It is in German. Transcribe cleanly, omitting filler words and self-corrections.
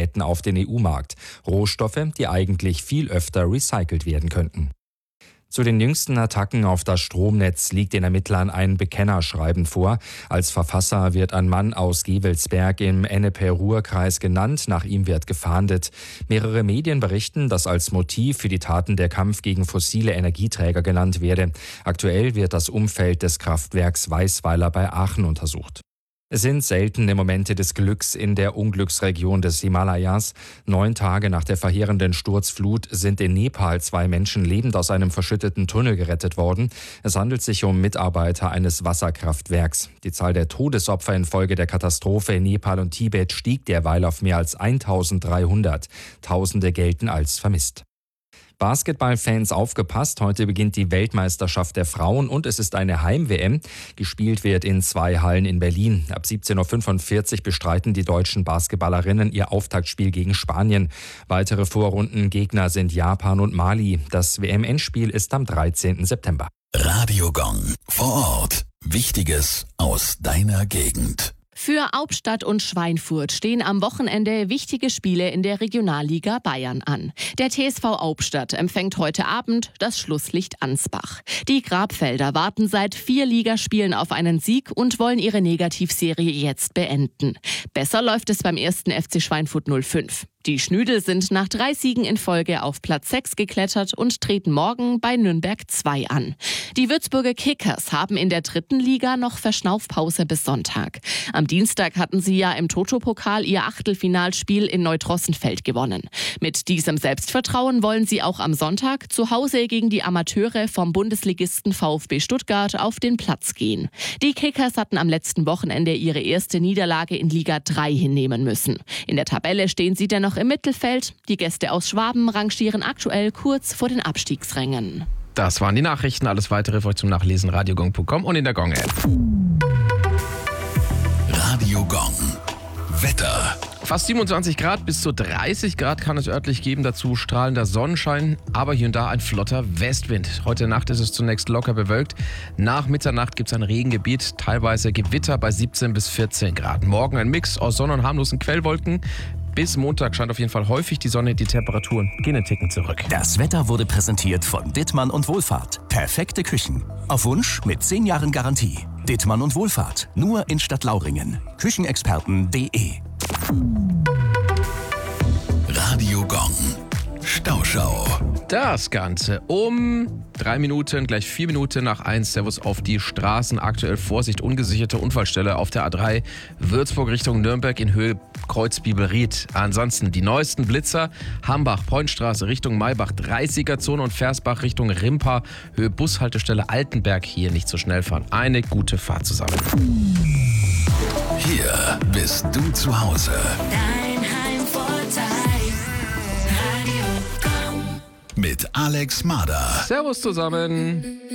Geräten auf den EU-Markt. Rohstoffe, die eigentlich viel öfter recycelt werden könnten. Zu den jüngsten Attacken auf das Stromnetz liegt den Ermittlern ein Bekennerschreiben vor. Als Verfasser wird ein Mann aus Gevelsberg im Ennepe-Ruhr-Kreis genannt. Nach ihm wird gefahndet. Mehrere Medien berichten, dass als Motiv für die Taten der Kampf gegen fossile Energieträger genannt werde. Aktuell wird das Umfeld des Kraftwerks Weißweiler bei Aachen untersucht. Es sind seltene Momente des Glücks in der Unglücksregion des Himalayas. 9 Tage nach der verheerenden Sturzflut sind in Nepal 2 Menschen lebend aus einem verschütteten Tunnel gerettet worden. Es handelt sich um Mitarbeiter eines Wasserkraftwerks. Die Zahl der Todesopfer infolge der Katastrophe in Nepal und Tibet stieg derweil auf mehr als 1300. Tausende gelten als vermisst. Basketballfans aufgepasst, heute beginnt die Weltmeisterschaft der Frauen und es ist eine Heim-WM. Gespielt wird in 2 Hallen in Berlin. Ab 17.45 Uhr bestreiten die deutschen Basketballerinnen ihr Auftaktspiel gegen Spanien. Weitere Vorrundengegner sind Japan und Mali. Das WM-Endspiel ist am 13. September. Radio Gong vor Ort. Wichtiges aus deiner Gegend. Für Hauptstadt und Schweinfurt stehen am Wochenende wichtige Spiele in der Regionalliga Bayern an. Der TSV Hauptstadt empfängt heute Abend das Schlusslicht Ansbach. Die Grabfelder warten seit 4 Ligaspielen auf einen Sieg und wollen ihre Negativserie jetzt beenden. Besser läuft es beim 1. FC Schweinfurt 05. Die Schnüdel sind nach 3 Siegen in Folge auf Platz 6 geklettert und treten morgen bei Nürnberg 2 an. Die Würzburger Kickers haben in der 3. Liga noch Verschnaufpause bis Sonntag. Am Dienstag hatten sie ja im Toto-Pokal ihr Achtelfinalspiel in Neutrossenfeld gewonnen. Mit diesem Selbstvertrauen wollen sie auch am Sonntag zu Hause gegen die Amateure vom Bundesligisten VfB Stuttgart auf den Platz gehen. Die Kickers hatten am letzten Wochenende ihre erste Niederlage in Liga 3 hinnehmen müssen. In der Tabelle stehen sie dennoch im Mittelfeld. Die Gäste aus Schwaben rangieren aktuell kurz vor den Abstiegsrängen. Das waren die Nachrichten. Alles weitere für euch zum Nachlesen radiogong.com und in der Gong-App. Radio Gong. Wetter. Fast 27 Grad, bis zu 30 Grad kann es örtlich geben. Dazu strahlender Sonnenschein, aber hier und da ein flotter Westwind. Heute Nacht ist es zunächst locker bewölkt. Nach Mitternacht gibt es ein Regengebiet, teilweise Gewitter bei 17 bis 14 Grad. Morgen ein Mix aus Sonne und harmlosen Quellwolken. Bis Montag scheint auf jeden Fall häufig die Sonne. Die Temperaturen gehen einen Ticken zurück. Das Wetter wurde präsentiert von Dittmann und Wohlfahrt. Perfekte Küchen. Auf Wunsch mit 10 Jahren Garantie. Dittmann und Wohlfahrt. Nur in Stadtlauringen. Küchenexperten.de. Radio Gong. Stauschau. Das Ganze um 3 Minuten, gleich 4 Minuten nach 1. Servus auf die Straßen. Aktuell Vorsicht, ungesicherte Unfallstelle auf der A3 Würzburg Richtung Nürnberg in Höhe Kreuz-Bibelried. Ansonsten die neuesten Blitzer. Hambach, Pointstraße Richtung Maybach, 30er-Zone und Versbach Richtung Rimpa. Höhe Bushaltestelle Altenberg. Hier nicht so schnell fahren. Eine gute Fahrt zusammen. Hier bist du zu Hause. Dein Heimvorteil. Radio Gong. Mit Alex Mader. Servus zusammen.